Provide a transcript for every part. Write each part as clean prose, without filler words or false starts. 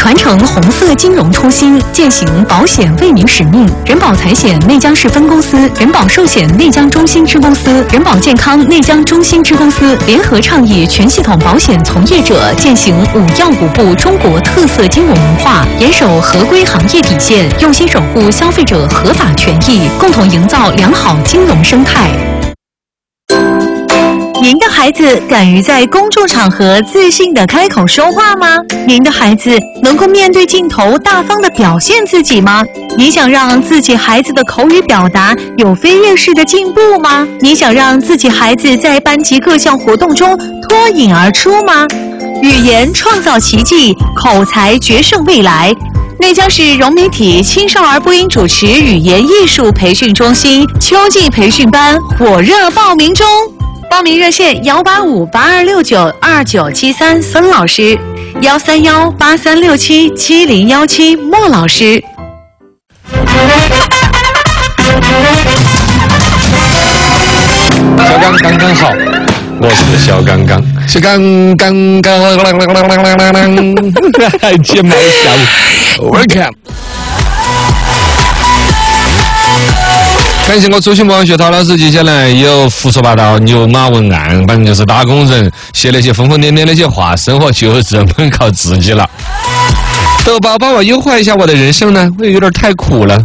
传承红色金融初心，践行保险为民使命。人保财险内江市分公司、人保寿险内江中心支公司、人保健康内江中心支公司联合倡议全系统保险从业者践行5要5不中国特色金融文化，严守合规行业底线，用心守护消费者合法权益，共同营造良好金融生态。您的孩子敢于在公众场合自信地开口说话吗？您的孩子能够面对镜头大方地表现自己吗？你想让自己孩子的口语表达有飞跃式的进步吗？你想让自己孩子在班级各项活动中脱颖而出吗？语言创造奇迹，口才决胜未来。内江市融媒体青少儿播音主持语言艺术培训中心秋季培训班火热报名中。报名热线18582692973孙老师，13183677017莫老师。 小刚刚刚好，我是小刚刚，小刚刚刚，接买小 ，Welcome。感谢我出行博学陶老师，接下来有胡说八道、牛马文案，反正就是打工人写那些疯疯癫癫那些话，生活就这么靠自己了。豆包帮我优化一下我的人生呢，我有点太苦了，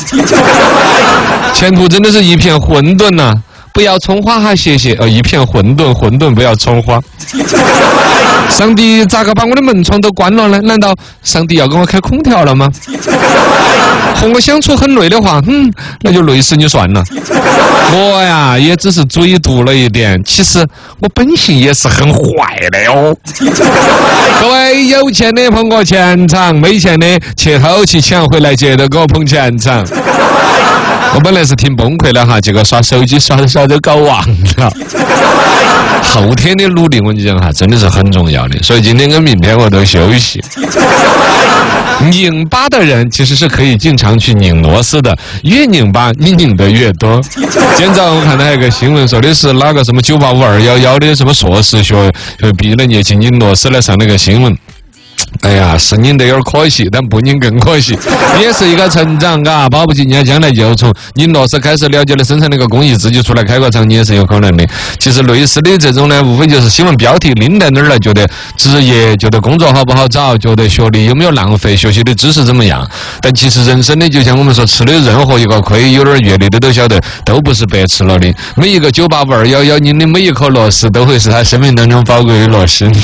前途真的是一片混沌呐、不要葱花哈，谢谢。一片混沌，混沌不要葱花。上帝咋个把我的门窗都关了呢？难道上帝要给我开空调了吗？和我相处很累的话，那就累死你算了。我呀，也只是嘴毒了一点，其实我本性也是很坏的哟。各位有钱的捧我钱场，没钱的去后期抢回来，接着给我捧钱场。我本来是挺崩溃的哈，结果刷手机刷着刷着搞忘了。后天的努力我跟你讲哈，真的是很重要的，所以今天跟明天我都休息。拧巴的人其实是可以经常去拧螺丝的，越拧巴你拧得越多。今天早上我看到还有个新闻，说的是哪个什么985-211的什么硕士学毕了业去拧螺丝来上那个新闻。哎呀，是拧得有点可惜，但不拧更可惜，也是一个成长，嘎，保不齐你将来就从拧螺丝开始了解了生产那个工艺，自己出来开个厂，你也是有可能的。其实类似的这种呢，无非就是新闻标题拎在那儿了，觉得职业，觉得工作好不好找，觉得学历有没有浪费，学习的知识怎么样。但其实人生的，就像我们说吃的任何一个亏，有点阅历的都晓得，都不是白吃了的。每一个985-211拧的每一颗螺丝，都会是他生命当中宝贵的螺丝。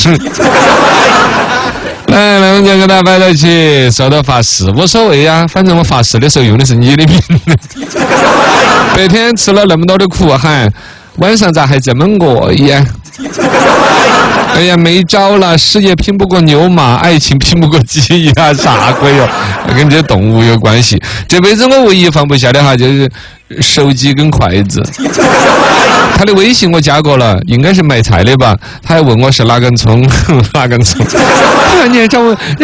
来，我们就跟他摆到一起，说到发誓无所谓呀，反正我发誓的时候用的是你的名。白天吃了那么多的苦，晚上咋还这么饿呀？哎呀，没招了，事业拼不过牛马，爱情拼不过鸡呀，啥鬼哟？跟这动物有关系。这辈子我唯一放不下的哈，就是手机跟筷子。他的微信我加过了，应该是买菜的吧？他还问我是哪根葱，哪根葱。你还叫我